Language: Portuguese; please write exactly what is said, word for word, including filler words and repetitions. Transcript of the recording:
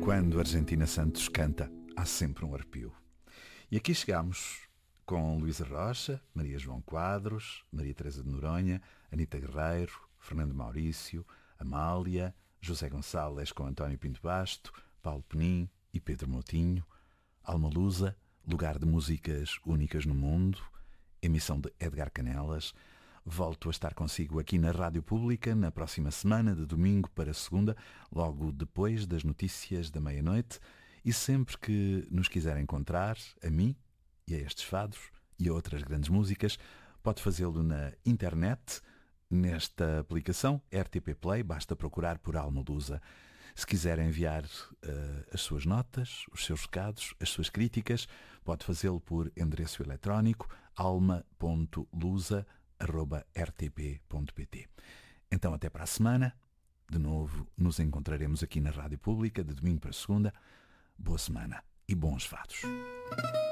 Quando Argentina Santos canta, há sempre um arrepio. E aqui chegamos com Luísa Rocha, Maria João Quadros, Maria Teresa de Noronha, Anita Guerreiro, Fernando Maurício, Amália, José Gonçalves com António Pinto Basto, Paulo Penin e Pedro Moutinho, Alma Lusa, lugar de músicas únicas no mundo, emissão de Edgar Canelas. Volto a estar consigo aqui na Rádio Pública na próxima semana, de domingo para segunda, logo depois das notícias da meia-noite. E sempre que nos quiser encontrar, a mim e a estes fados e a outras grandes músicas, pode fazê-lo na internet, nesta aplicação R T P Play, basta procurar por Alma Lusa. Se quiser enviar uh, as suas notas, os seus recados, as suas críticas, pode fazê-lo por endereço eletrónico alma ponto lusa arroba r t p ponto p t. Então até para a semana. De novo nos encontraremos aqui na Rádio Pública, de domingo para segunda. Boa semana e bons fados.